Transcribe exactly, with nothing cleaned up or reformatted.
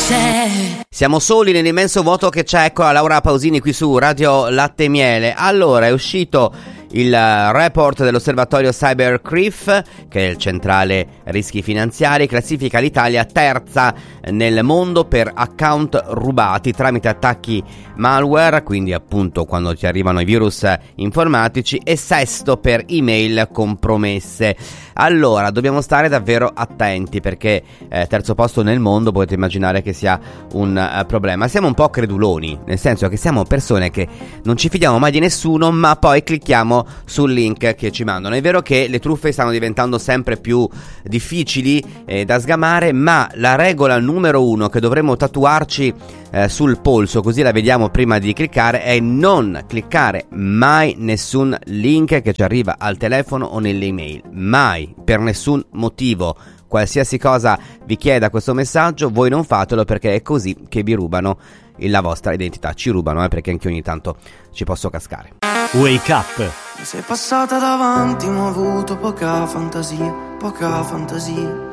c'è. Siamo soli nell'immenso vuoto che c'è. Ecco Laura Pausini qui su Radio Latte e Miele. Allora, è uscito il report dell'osservatorio Cybercrif, che è il centrale rischi finanziari, classifica l'Italia terza nel mondo per account rubati tramite attacchi malware, quindi appunto quando ti arrivano i virus informatici, e sesto per email compromesse. Allora, dobbiamo stare davvero attenti perché eh, terzo posto nel mondo potete immaginare che sia un uh, problema. Siamo un po' creduloni, nel senso che siamo persone che non ci fidiamo mai di nessuno, ma poi clicchiamo sul link che ci mandano. È vero che le truffe stanno diventando sempre più difficili eh, da sgamare, ma la regola numero uno che dovremmo tatuarci eh, sul polso, così la vediamo prima di cliccare, è non cliccare mai nessun link che ci arriva al telefono o nelle email. Mai, per nessun motivo. Qualsiasi cosa vi chieda questo messaggio, voi non fatelo, perché è così che vi rubano la vostra identità. Ci rubano, eh, perché anche ogni tanto ci posso cascare. Wake Up. Mi sei passata davanti, ma ho avuto poca fantasia, poca fantasia.